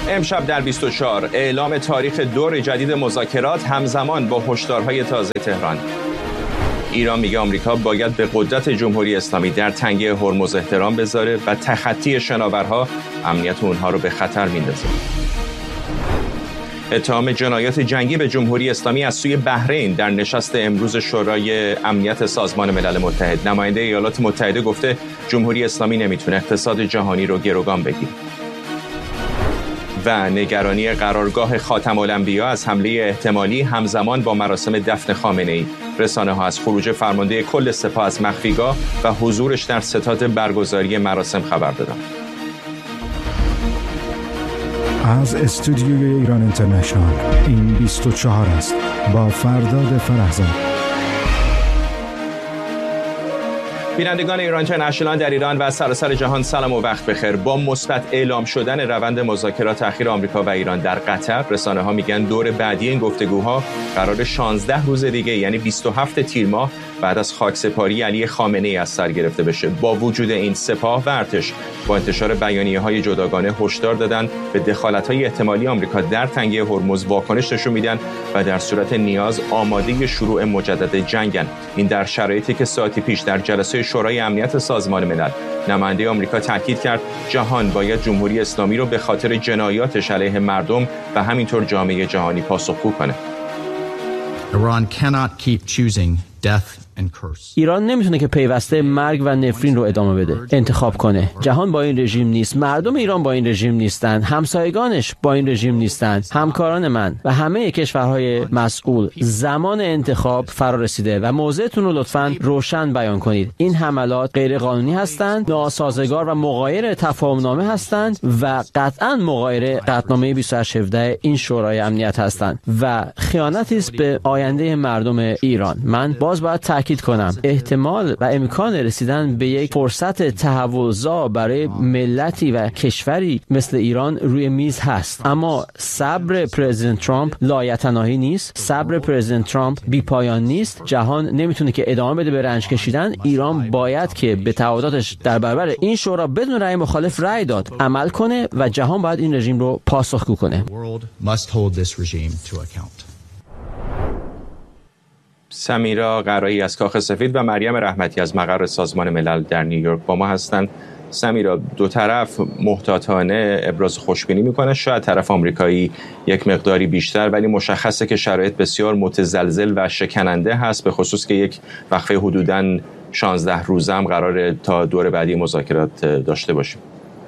امشب در 24 اعلام تاریخ دور جدید مذاکرات همزمان با هشدارهای تازه تهران. ایران میگه آمریکا باید به قدرت جمهوری اسلامی در تنگه هرمز احترام بذاره و تخطی شناورها امنیت اونها رو به خطر میندازه. اتهام جنایات جنگی به جمهوری اسلامی از سوی بحرین در نشست امروز شورای امنیت سازمان ملل متحد. نماینده ایالات متحده گفته جمهوری اسلامی نمیتونه اقتصاد جهانی رو گروگان بگیره. و نگرانی قرارگاه خاتم الانبیا از حمله احتمالی همزمان با مراسم دفن خامنه‌ای. رسانه‌ها از خروج فرمانده کل سپاه از مخفیگاه و حضورش در ستاد برگزاری مراسم خبر دادند. از استودیوی ایران اینترنشنال این 24 است با فرداد فرهزاد. بینندگان ایران اینترنشنال در ایران و سراسر جهان سلام و وقت بخیر. با مثبت اعلام شدن روند مذاکرات اخیر آمریکا و ایران در قطر، رسانه‌ها میگن دور بعدی این گفتگوها قرار 16 روز دیگه یعنی 27 تیر ماه بعد از خاکسپاری علی خامنه‌ای از سر گرفته بشه. با وجود این سپاه و ارتش با انتشار بیانیه‌های جداگانه هشدار دادن به دخالت‌های احتمالی آمریکا در تنگه هرمز واکنش نشون میدن و در صورت نیاز آماده شروع مجدد جنگن. این در شرایطی که ساعتی پیش در جلسه شورای امنیت سازمان ملل نماینده آمریکا تاکید کرد جهان باید جمهوری اسلامی رو به خاطر جنایاتش علیه مردم و همینطور جامعه جهانی پاسخگو کنه. Iran cannot keep choosing death and curse. ایران نمیتونه که پیوسته مرگ و نفرین رو ادامه بده، انتخاب کنه. جهان با این رژیم نیست، مردم ایران با این رژیم نیستن، همسایگانش با این رژیم نیستن، همکاران من و همه کشورهای مسئول. زمان انتخاب فرا رسیده و موضعتون رو لطفاً روشن بیان کنید. این حملات غیر قانونی هستند، ناسازگار و مغایر تفاهمنامه هستند و قطعاً مغایر قطعنامه 2817 این شورای امنیت هستند و خیانتی است به آینده مردم ایران. من باز باید تاکید کنم احتمال و امکان رسیدن به یک فرصت تحول‌زا برای ملتی و کشوری مثل ایران روی میز هست، اما صبر پرزیدنت ترامپ لایتناهی نیست، صبر پرزیدنت ترامپ بی‌پایان نیست. جهان نمیتونه که ادامه بده به رنج کشیدن. ایران باید که به تعهداتش در برابر این شورا بدون رأی مخالف رأی داد عمل کنه و جهان باید این رژیم رو پاسخگو کنه. سمیرا قرایی از کاخ سفید و مریم رحمتی از مقر سازمان ملل در نیویورک با ما هستند. سمیرا، دو طرف محتاطانه ابراز خوشبینی میکنه، شاید طرف آمریکایی یک مقداری بیشتر، ولی مشخصه که شرایط بسیار متزلزل و شکننده هست، به خصوص که یک وقفه حدوداً 16 روزه هم قراره تا دور بعدی مذاکرات داشته باشیم.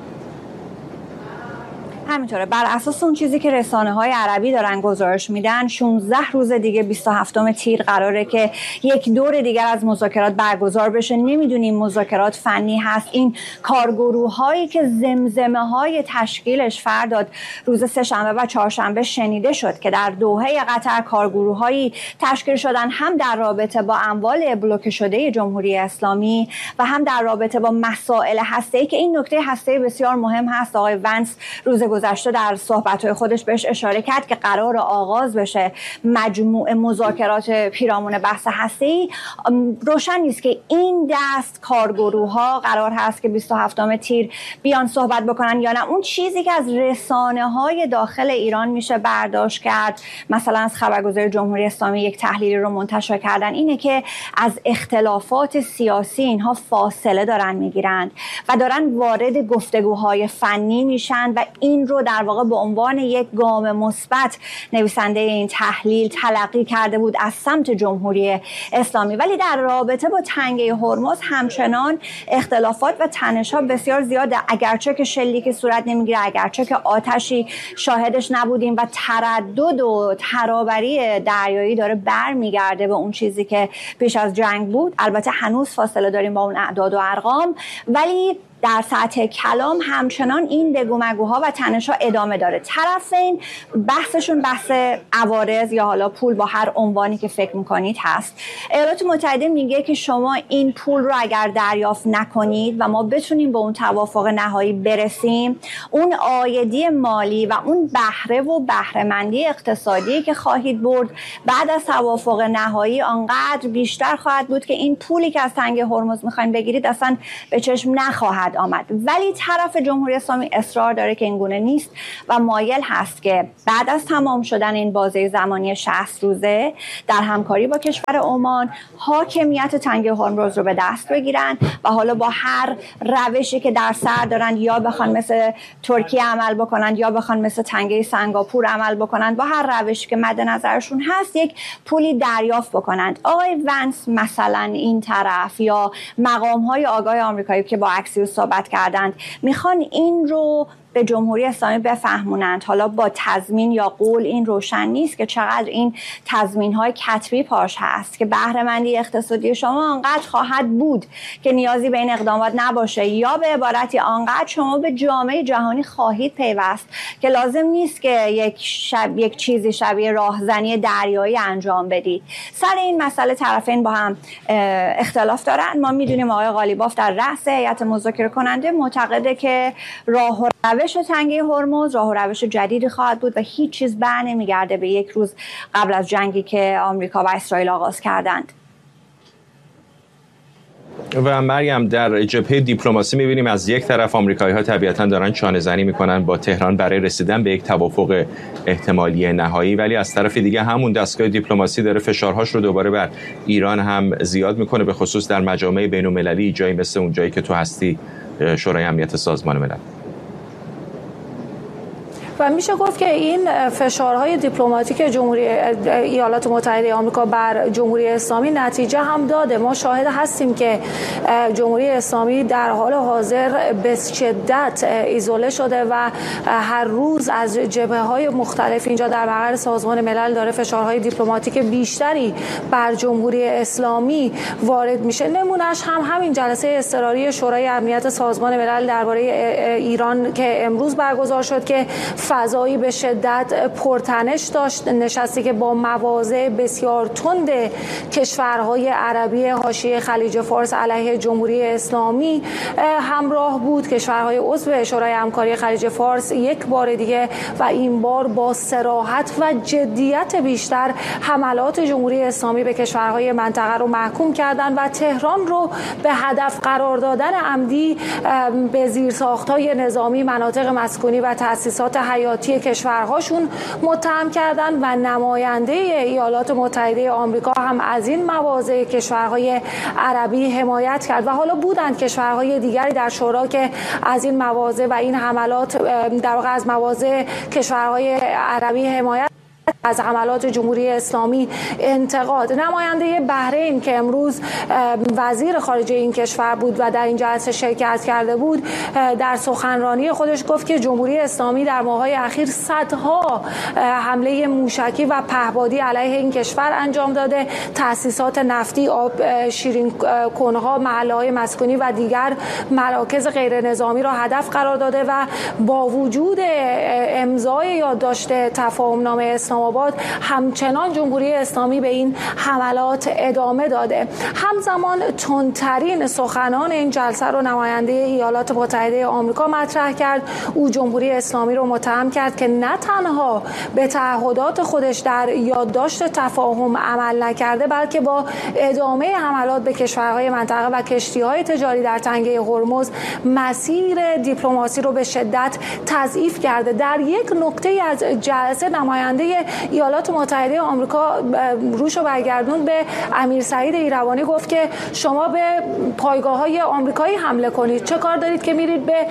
همینطوره. بر اساس اون چیزی که رسانه‌های عربی دارن گزارش میدن 16 روز دیگه 27 تیر قراره که یک دور دیگر از مذاکرات برگزار بشه. نمیدونیم مذاکرات فنی هست. این کارگروه‌هایی که زمزمه‌های تشکیلش فرداد روز سه‌شنبه و چهارشنبه شنیده شد که در دوحه قطر کارگروه‌هایی تشکیل شدن، هم در رابطه با اموال بلوکه شده جمهوری اسلامی و هم در رابطه با مسائل هسته‌ای که این نکته هسته‌ای بسیار مهم هست. آقای ونس روز گذشته در صحبت‌های خودش بهش اشاره کرد که قرار آغاز بشه مجموع مذاکرات پیرامون بحث هسته‌ای. روشن نیست که این دست کارگروه‌ها قرار هست که 27 تیر بیان صحبت بکنن یا نه. اون چیزی که از رسانه‌های داخل ایران میشه برداشت کرد، مثلا از خبرگزاری جمهوری اسلامی یک تحلیلی رو منتشر کردن، اینه که از اختلافات سیاسی اینها فاصله دارن میگیرند و دارن وارد گفتگوهای فنی میشن و این رو در واقع به عنوان یک گام مثبت نویسنده این تحلیل تلقی کرده بود از سمت جمهوری اسلامی. ولی در رابطه با تنگه هرمز همچنان اختلافات و تنش‌ها بسیار زیاده، اگرچه که شلیک صورت نمیگیره، اگرچه که آتشی شاهدش نبودیم و تردد و ترابری دریایی داره برمیگرده به اون چیزی که پیش از جنگ بود. البته هنوز فاصله داریم با اون اعداد و ارقام، ولی در سطح کلام همچنان این بگومگوها و تنش‌ها ادامه داره. طرفین بحثشون بحث عوارض یا حالا پول با هر عنوانی که فکر میکنید هست. ایالات متحده میگه که شما این پول رو اگر دریافت نکنید و ما بتونیم به اون توافق نهایی برسیم، اون عایدی مالی و اون بهره و بهره‌مندی اقتصادی که خواهید برد بعد از توافق نهایی آنقدر بیشتر خواهد بود که این پولی که از تنگه هرمز میخواین بگیرید اصلا به چشم نخواهد خواهد آمد. ولی طرف جمهوری اسلامی اصرار داره که این گونه نیست و مایل هست که بعد از تمام شدن این بازه زمانی 60 روزه در همکاری با کشور عمان حاکمیت تنگه هرمز رو به دست بگیرن و حالا با هر روشی که در سر دارن، یا بخوان مثل ترکیه عمل بکنن یا بخوان مثل تنگه سنگاپور عمل بکنن، با هر روشی که مد نظرشون هست یک پولی دریافت بکنند. آقای ونس مثلا این طرف یا مقام‌های آگاه آمریکایی که با اکسیوس صحبت کردند میخوان این رو به جمهوری اسلامی بفهمونند. حالا با تضمین یا قول این روشن نیست که چقدر این تضمین‌های کتبی پاش هست که بهره‌مندی اقتصادی شما آنقدر خواهد بود که نیازی به این اقدامات نباشه، یا به عبارتی آنقدر شما به جامعه جهانی خواهید پیوست که لازم نیست که یک چیزی شبیه راهزنی دریایی انجام بدید. سر این مسئله طرفین با هم اختلاف دارن. ما میدونیم آقای قالیباف در رأس هیئت مذاکره کننده معتقده که راه و روش تنگه هرمز راه و روش جدیدی خواهد بود و هیچ چیز بر نمیگرده به یک روز قبل از جنگی که آمریکا و اسرائیل آغاز کردند. و مریم، در جبهه دیپلماسی می‌بینیم از یک طرف آمریکایی‌ها طبیعتاً دارن چانه‌زنی می‌کنن با تهران برای رسیدن به یک توافق احتمالی نهایی، ولی از طرف دیگه همون دستگاه دیپلماسی داره فشارهاش رو دوباره بر ایران هم زیاد می‌کنه، به خصوص در مجامع بین‌المللی، جایی مثل اون جایی که تو هستی، شورای امنیت سازمان ملل. و میشه گفت که این فشارهای دیپلماتیک جمهوری ایالات متحده آمریکا بر جمهوری اسلامی نتیجه هم داده. ما شاهد هستیم که جمهوری اسلامی در حال حاضر به شدت ایزوله شده و هر روز از جبهه‌های مختلف اینجا در بغل سازمان ملل داره فشارهای دیپلماتیک بیشتری بر جمهوری اسلامی وارد میشه. نمونهش هم همین جلسه اضطراری شورای امنیت سازمان ملل درباره ایران که امروز برگزار شد که فضایی به شدت پرتنش داشت، نشستی که با مواضع بسیار تند کشورهای عربی حاشیه خلیج فارس علیه جمهوری اسلامی همراه بود. کشورهای عضو شورای همکاری خلیج فارس یک بار دیگه و این بار با صراحت و جدیت بیشتر حملات جمهوری اسلامی به کشورهای منطقه رو محکوم کردند و تهران رو به هدف قرار دادن عمدی به زیرساخت‌های نظامی، مناطق مسکونی و تأسیسات حیاتی کشورهاشون متهم کردند و نماینده ایالات متحده آمریکا هم از این مواضع کشورهای عربی حمایت کرد و حالا بودند کشورهای دیگری در شورا که از این مواضع و این حملات در واقع از مواضع کشورهای عربی حمایت از حملات جمهوری اسلامی انتقاد. نماینده بحرین که امروز وزیر خارجه این کشور بود و در این جلسه شرکت کرده بود، در سخنرانی خودش گفت که جمهوری اسلامی در ماه‌های اخیر صدها حمله موشکی و پهپادی علیه این کشور انجام داده، تأسیسات نفتی، آب شیرین کنها، محله‌های مسکونی و دیگر مراکز غیر نظامی را هدف قرار داده و با وجود امضای یادداشت تفاهم‌نامه اسلام آباد همچنان جمهوری اسلامی به این حملات ادامه داده. همزمان تندترین سخنان این جلسه رو نماینده ایالات متحده آمریکا مطرح کرد. او جمهوری اسلامی رو متهم کرد که نه تنها به تعهدات خودش در یادداشت تفاهم عمل نکرده، بلکه با ادامه حملات به کشورهای منطقه و کشتی‌های تجاری در تنگه هرمز مسیر دیپلماسی رو به شدت تضعیف کرده. در یک نکته از جلسه نماینده ایالات متحده آمریکا روشو برگردون به امیر سعید ایروانی، گفت که شما به پایگاه‌های آمریکایی حمله کنید، چه کار دارید که میرید به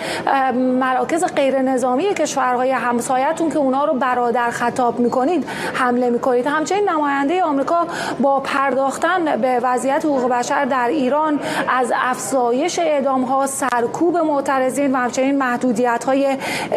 مراکز غیر نظامی کشورهای همسایه‌تون که اونا رو برادر خطاب میکنید حمله میکنید. همچنین نماینده آمریکا با پرداختن به وضعیت حقوق بشر در ایران از افزایش اعدام‌ها، سرکوب معترضین و همچنین محدودیت‌های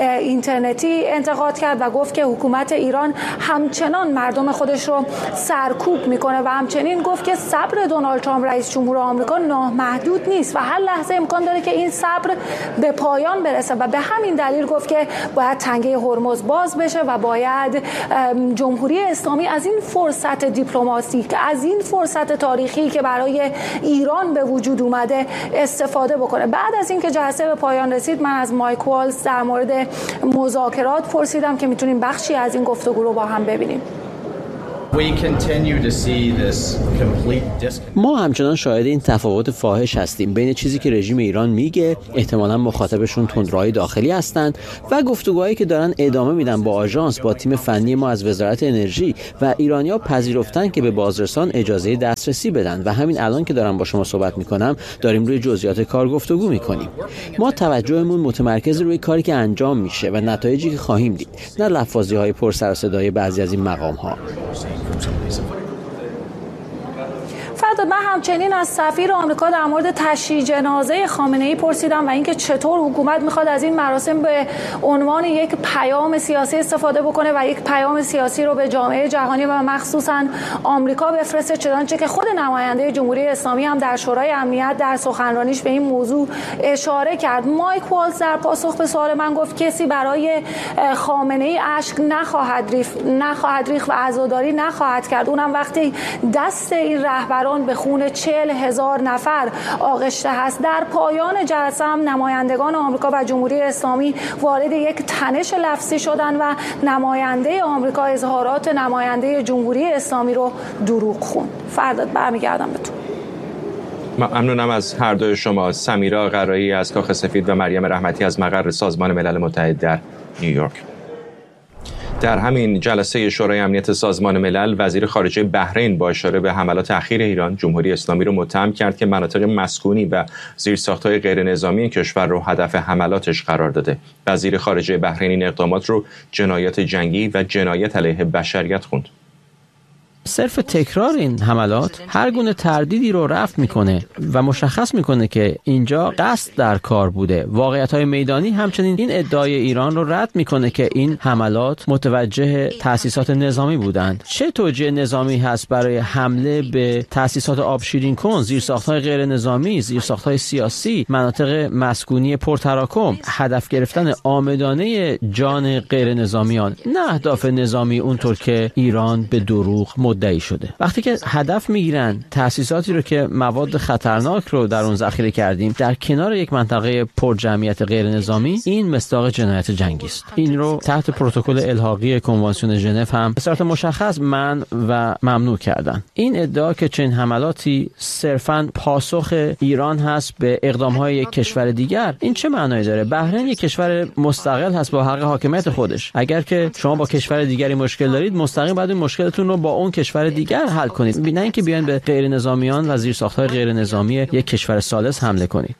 اینترنتی انتقاد کرد و گفت که حکومت ایران همچنان مردم خودش رو سرکوب میکنه و همچنین گفت که صبر دونالد ترامپ رئیس جمهور آمریکا نامحدود نیست و هر لحظه امکان داره که این صبر به پایان برسه و به همین دلیل گفت که باید تنگه هرمز باز بشه و باید جمهوری اسلامی از این فرصت دیپلماتیک، از این فرصت تاریخی که برای ایران به وجود اومده استفاده بکنه. بعد از اینکه جلسه به پایان رسید، من از مایک والز در مورد مذاکرات پرسیدم که میتونیم بخشی از این گفتگو رو با هم ببینیم. ما همچنان شاهد این تفاوت فاحش هستیم بین چیزی که رژیم ایران میگه، احتمالاً مخاطبشون تندروهای داخلی هستند، و گفتگوهایی که دارن ادامه میدن با آژانس، با تیم فنی ما از وزارت انرژی، و ایرانی‌ها پذیرفتن که به بازرسان اجازه دسترسی بدن و همین الان که دارم با شما صحبت میکنم داریم روی جزئیات کار گفتگو میکنیم. ما توجهمون متمرکز روی کاری که انجام میشه و نتایجی که خواهیم دید، نه لفاظی‌های پر سر و صدای بعضی از این مقام‌ها. فرداد، من همچنین از سفیر آمریکا در مورد تشییع جنازه خامنه‌ای پرسیدم و اینکه چطور حکومت میخواد از این مراسم به عنوان یک پیام سیاسی استفاده بکنه و یک پیام سیاسی رو به جامعه جهانی و مخصوصاً آمریکا بفرسته، چنانچه که خود نماینده جمهوری اسلامی هم در شورای امنیت در سخنرانیش به این موضوع اشاره کرد. مایک والز در پاسخ به سوال من گفت کسی برای خامنه‌ای اشک نخواهد ریخت و عزاداری نخواهد کرد، اونم وقتی دست این رهبران به خون 40,000 نفر آغشته هست. در پایان جلسه هم نمایندگان آمریکا و جمهوری اسلامی وارد یک تنش لفظی شدند و نماینده آمریکا اظهارات نماینده جمهوری اسلامی رو دروغ خوند. فرداد برمیگردم به تو. ممنونم از هر دوی شما. سمیرا قرایی از کاخ سفید و مریم رحمتی از مقر سازمان ملل متحد در نیویورک. در همین جلسه شورای امنیت سازمان ملل، وزیر خارجه بحرین با اشاره به حملات اخیر ایران جمهوری اسلامی رو متهم کرد که مناطق مسکونی و زیرساخت‌های غیر نظامی کشور رو هدف حملاتش قرار داده. وزیر خارجه بحرین این اقدامات رو جنایت جنگی و جنایت علیه بشریت خوند. صرف تکرار این حملات هر گونه تردیدی رو رفع میکنه و مشخص میکنه که اینجا قصد در کار بوده. واقعیت‌های میدانی همچنین این ادعای ایران رو رد میکنه که این حملات متوجه تأسیسات نظامی بودند. چه توجیه نظامی هست برای حمله به تأسیسات آبشیرین کن، زیرساخت‌های غیر نظامی، زیرساخت‌های سیاسی، مناطق مسکونی پرتراکم، هدف گرفتن عامدانه جان غیر نظامیان، نه اهداف نظامی اونطور که ایران به دروغ مدعی شده. وقتی که هدف میگیرن تأسیساتی رو که مواد خطرناک رو در اون ذخیره کردیم در کنار یک منطقه پر جمعیت غیر نظامی، این مصداق جنایت جنگی است. این رو تحت پروتکل الحاقی کنوانسیون ژنو هم به صورت مشخص منع و ممنوع کردن. این ادعا که چنین حملاتی صرفاً پاسخ ایران هست به اقدام‌های یک کشور دیگر، این چه معنایی داره؟ بحرین یک کشور مستقل هست با حق حاکمیت خودش. اگر که شما با کشور دیگری مشکل دارید، مستقیم باید این مشکلتون رو با اون کشور دیگر حل کنید، نه اینکه بیاین به غیر نظامیان و زیرساخت‌های غیر نظامی یک کشور ثالث حمله کنید.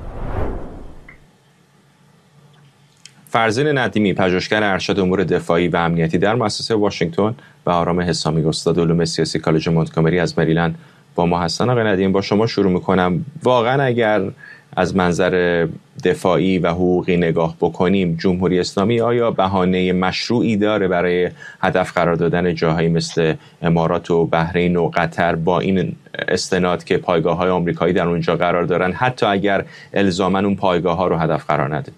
فرزین ندیمی، پژوهشگر ارشد امور دفاعی و امنیتی در مؤسسه واشنگتن و آرام حسامی، استاد علوم سیاسی کالج مونتگومری از مریلند با ما هستن. آقای ندیمی، با شما شروع می‌کنم. واقعا اگر از منظر دفاعی و حقوقی نگاه بکنیم، جمهوری اسلامی آیا بهانه مشروعی داره برای هدف قرار دادن جاهایی مثل امارات و بحرین و قطر، با این استناد که پایگاه‌های آمریکایی در اونجا قرار دارن، حتی اگر الزاماً اون پایگاه‌ها رو هدف قرار نده؟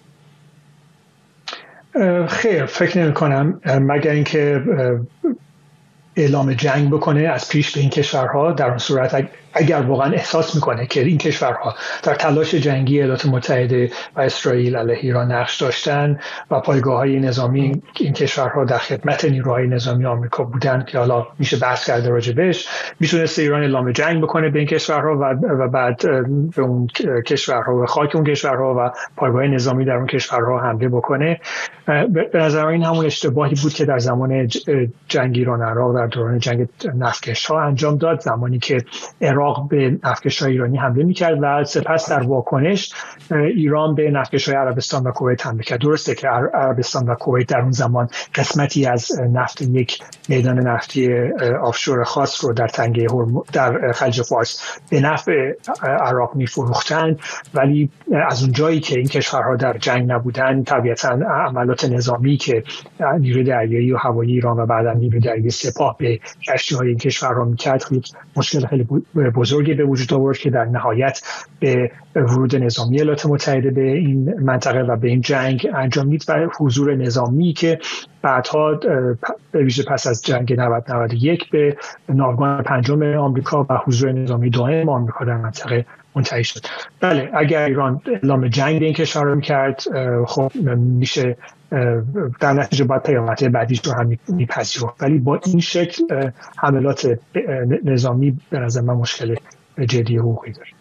خیر، فکر نمی‌کنم، مگر اینکه اعلام جنگ بکنه از پیش به این کشورها. در اون صورت اگر واقعا احساس میکنه که این کشورها در تلاش جنگی ایالات متحده و اسرائیل علیه ایران نقش داشتن و پایگاه‌های نظامی این کشورها در خدمت نیروهای نظامی آمریکا بودن که حالا میشه بحث کرده راجبش، میتونست ایران اعلام جنگ بکنه به این کشورها و بعد به اون کشورها و خاک اون کشورها و پایگاه نظامی در اون کشورها حمله بکنه. به نظر من این همون اشتباهی بود که در زمان جنگ ایران عراق در دوران جنگ نفتکش‌ها انجام داد، زمانی که عراق به نفتکش‌های ایرانی حمله می‌کرد و سپس در واکنش ایران به نفتکش‌های عربستان و کویت حمله کرد. درسته که عربستان و کویت در اون زمان قسمتی از نفت یک میدان نفتی آفشور خاص رو در تنگه در خلیج فارس به نفع عراق می‌فروختند، ولی از اون جایی که این کشورها در جنگ نبودن، طبیعتاً عملات نظامی که نیروی دریایی و هوایی ایران و بعداً نیروی دریایی سپاه به کشتی‌های این کشورها می‌کرد، مشکل خیلی بزرگی به وجود آورد که در نهایت به ورود نظامی ایالات متحده به این منطقه و به این جنگ انجام دید و حضور نظامی که بعدها به ویژه پس از جنگ 90-91 به ناوگان پنجم آمریکا و حضور نظامی دائم آمریکا در منطقه منتهی شد. بله، اگر ایران اعلام جنگ به این کشور رو می‌کرد، خب میشه در نتیجه باید پیامدهای بعدیش رو هم میپذیرفت. ولی با این شکل حملات نظامی به نظر من مشکل جدی حقوقی داره.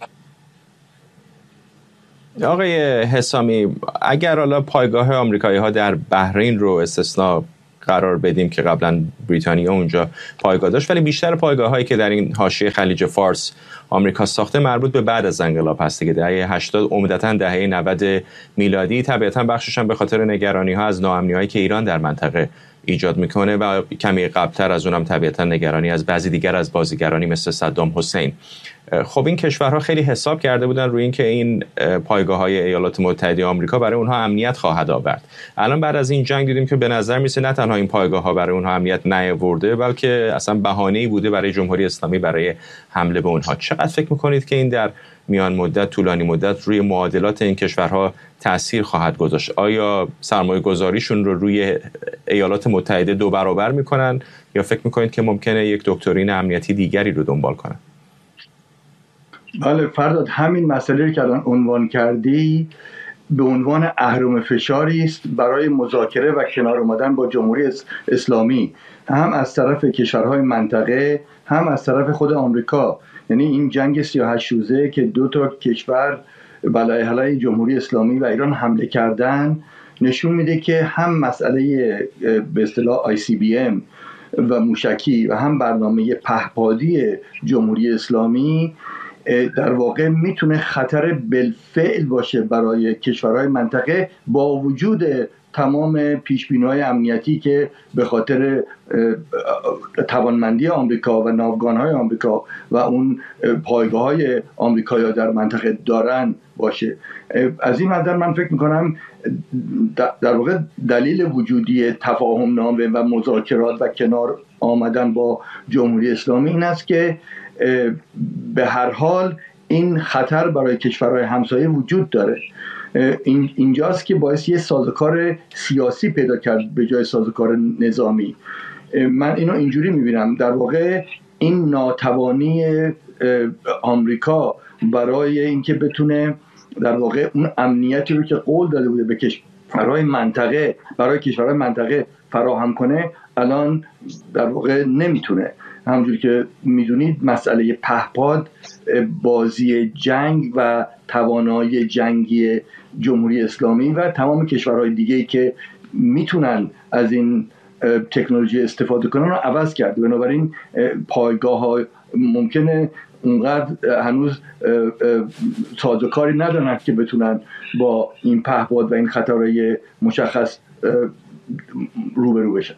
آقای حسامی، اگر حالا پایگاه آمریکایی ها در بحرین رو استثنا قرار بدیم که قبلا بریتانیا اونجا پایگاه داشت، ولی بیشتر پایگاه هایی که در این حاشیه خلیج فارس آمریکا ساخته مربوط به بعد از انقلاب هست دیگه، دهه 80 عمدتاً دهه 90 میلادی. طبیعتاً بخشش هم به خاطر نگرانی ها از ناامنی‌هایی که ایران در منطقه ایجاد میکنه و کمی قبلتر از اونم طبیعتاً نگرانی از بعضی دیگر از بازیگرانی مثل صدام حسین. خب این کشورها خیلی حساب کرده بودن روی این که این پایگاه‌های ایالات متحده آمریکا برای اونها امنیت خواهد آورد. الان بعد از این جنگ دیدیم که به نظر میسه نه تنها این پایگاه‌ها برای اونها امنیت نیاورده، بلکه اصلا بهانه‌ای بوده برای جمهوری اسلامی برای حمله به اونها. چقدر فکر می‌کنید که این در میان مدت، طولانی مدت روی معادلات این کشورها تأثیر خواهد گذاشت؟ آیا سرمایه‌گذاریشون رو روی ایالات متحده 2 برابر می‌کنن یا فکر می‌کنید که ممکنه یک دکترین امنیتی دیگری رو دنبال کنن؟ بله فرداد، همین مسئله که الان عنوان کردی به عنوان اهرم فشاری است برای مذاکره و کنار اومدن با جمهوری اسلامی، هم از طرف کشورهای منطقه هم از طرف خود آمریکا. یعنی این جنگ 38 روزه که 2 تا کشور بلای حلای جمهوری اسلامی و ایران حمله کردن نشون میده که هم مسئله به اصطلاح ICBM و موشکی و هم برنامه پهپادی جمهوری اسلامی در واقع میتونه خطر بالفعل باشه برای کشورهای منطقه، با وجود تمام پیشبینی‌های امنیتی که به خاطر توانمندی آمریکا و ناوگان‌های آمریکا و اون پایگاه‌های آمریکایی در منطقه دارن باشه. از این نظر من فکر می‌کنم در واقع دلیل وجودی تفاهم‌نامه و مذاکرات و کنار آمدن با جمهوری اسلامی این است که به هر حال این خطر برای کشورهای همسایه وجود داره. اینجاست که باعث یه سازوکار سیاسی پیدا کرد به جای سازوکار نظامی. من اینو اینجوری میبینم، در واقع این ناتوانی آمریکا برای اینکه بتونه در واقع اون امنیتی رو که قول داده بوده به کشورهای منطقه برای کشورهای منطقه فراهم کنه الان در واقع نمیتونه. همونجوری که میدونید مسئله پهپاد بازی جنگ و توانایی جنگی جمهوری اسلامی و تمام کشورهای دیگه‌ای که میتونن از این تکنولوژی استفاده کنن رو عوض کرد. بنابراین پایگاه‌ها ممکنه اونقدر هنوز سازوکاری ندارن که بتونن با این پهپاد و این خطرهای مشخص روبرو بشن.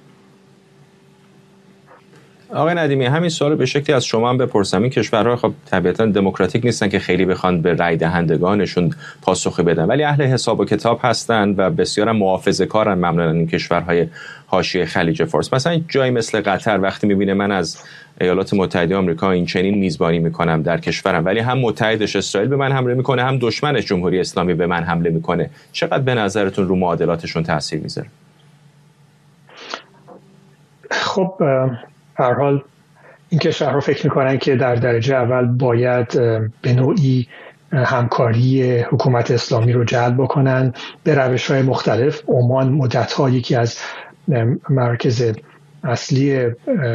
آقای ندیمی، همین سوال به شکلی از شما هم بپرسم. این کشورها خب طبیعتاً دموکراتیک نیستن که خیلی بخوان به رای دهندگانشون پاسخی بدن، ولی اهل حساب و کتاب هستن و بسیار محافظه‌کارن معمولاً این کشورهای حاشیه خلیج فارس. مثلا جایی مثل قطر وقتی میبینه من از ایالات متحده آمریکا این چنین میزبانی میکنم در کشورم، ولی هم متحدش اسرائیل به من حمله میکنه هم دشمنش جمهوری اسلامی به من حمله میکنه، چقدر به نظرتون رو معادلاتشون تاثیر میذاره؟ خب هر حال این کشورها فکر میکنن که در درجه اول باید به نوعی همکاری حکومت اسلامی رو جلب بکنن به روش‌های مختلف. عمان مدت‌ها یکی از مراکز اصلی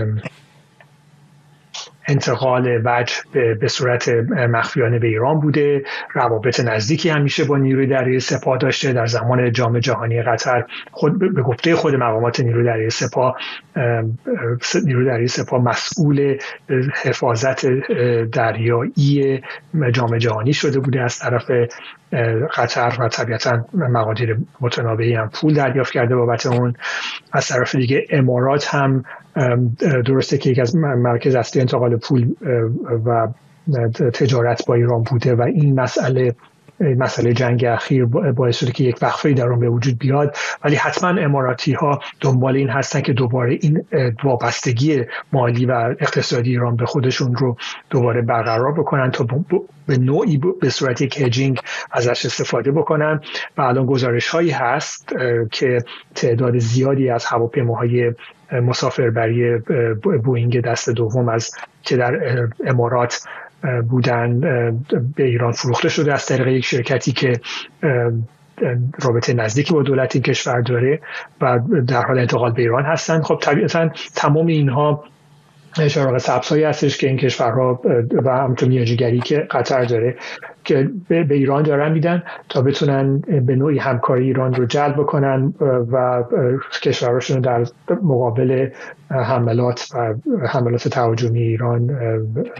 انتقال وجه به صورت مخفیانه به ایران بوده. روابط نزدیکی همیشه با نیروی دریایی سپاه داشته. در زمان جام جهانی قطر به گفته خود مقامات نیروی دریایی سپاه مسئول حفاظت دریایی جام جهانی شده بوده از طرف قطر و طبیعتا مقادیر متنابهی هم پول دریافت کرده بابت اون. از طرف دیگه امارات هم درسته که یکی از مراکز اصلی انتقال پول و تجارت با ایران بوده و این مسئله جنگ اخیر باعث شده که یک وقفه‌ای در اون به وجود بیاد، ولی حتما اماراتی ها دنبال این هستن که دوباره این وابستگی مالی و اقتصادی ایران به خودشون رو دوباره برقرار بکنن تا به نوعی به صورت یک هجینگ ازش استفاده بکنن. و الان گزارش هایی هست که تعداد زیادی از هواپیماهای مسافربری بوئینگ دست دوم از که در امارات بودن به ایران فروخته شده از طریق یک شرکتی که رابطه نزدیکی با دولت این کشور داره و در حال انتقال به ایران هستن. خب طبیعتا تمام اینها چراغ سبزهایی هستش که این کشورها و همونطور میانجیگری که قطر داره که به ایران دارن میدن تا بتونن به نوعی همکاری ایران رو جلب بکنن و کشورهاشون در مقابل حملات تهاجمی ایران